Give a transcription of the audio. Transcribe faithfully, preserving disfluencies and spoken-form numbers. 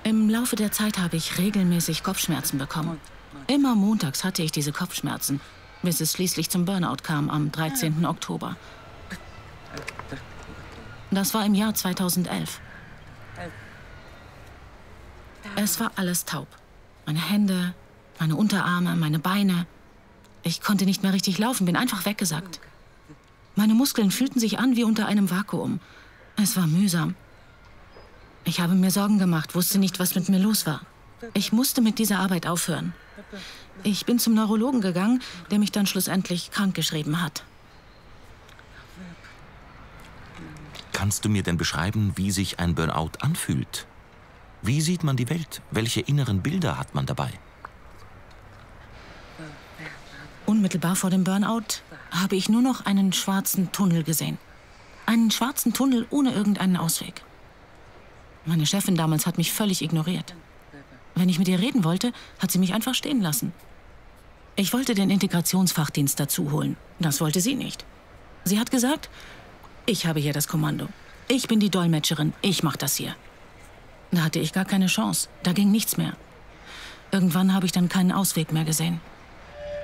Im Laufe der Zeit habe ich regelmäßig Kopfschmerzen bekommen. Immer montags hatte ich diese Kopfschmerzen, bis es schließlich zum Burnout kam am dreizehnten Oktober. Das war im Jahr zweitausendelf. Es war alles taub. Meine Hände, meine Unterarme, meine Beine. Ich konnte nicht mehr richtig laufen, bin einfach weggesackt. Meine Muskeln fühlten sich an wie unter einem Vakuum. Es war mühsam. Ich habe mir Sorgen gemacht, wusste nicht, was mit mir los war. Ich musste mit dieser Arbeit aufhören. Ich bin zum Neurologen gegangen, der mich dann schlussendlich krankgeschrieben hat. Kannst du mir denn beschreiben, wie sich ein Burnout anfühlt? Wie sieht man die Welt? Welche inneren Bilder hat man dabei? Unmittelbar vor dem Burnout habe ich nur noch einen schwarzen Tunnel gesehen. Einen schwarzen Tunnel ohne irgendeinen Ausweg. Meine Chefin damals hat mich völlig ignoriert. Wenn ich mit ihr reden wollte, hat sie mich einfach stehen lassen. Ich wollte den Integrationsfachdienst dazu holen. Das wollte sie nicht. Sie hat gesagt, ich habe hier das Kommando. Ich bin die Dolmetscherin, ich mache das hier. Da hatte ich gar keine Chance. Da ging nichts mehr. Irgendwann habe ich dann keinen Ausweg mehr gesehen.